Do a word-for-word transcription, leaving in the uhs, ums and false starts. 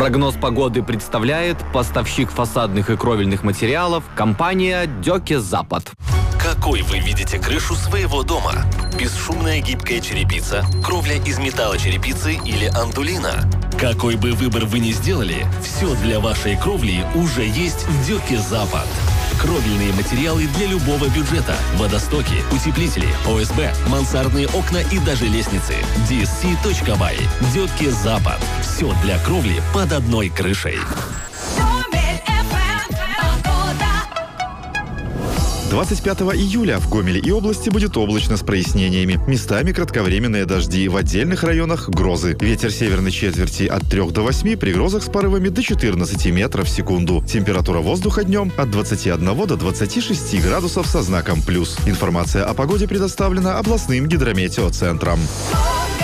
Прогноз погоды представляет поставщик фасадных и кровельных материалов компания Дёке Запад. Какой вы видите крышу своего дома? Бесшумная гибкая черепица, кровля из металлочерепицы или андулина? Какой бы выбор вы ни сделали, все для вашей кровли уже есть в Дёке Запад. Кровельные материалы для любого бюджета, водостоки, утеплители, О С Б, мансардные окна и даже лестницы. ди эс си точка бай. Дёке Запад. Все для кровли под одной крышей. двадцать пятого июля в Гомеле и области будет облачно с прояснениями. Местами кратковременные дожди, в отдельных районах грозы. Ветер северной четверти от трёх до восьми, при грозах с порывами до четырнадцати метров в секунду. Температура воздуха днем от двадцати одного до двадцати шести градусов со знаком плюс. Информация о погоде предоставлена областным гидрометеоцентром.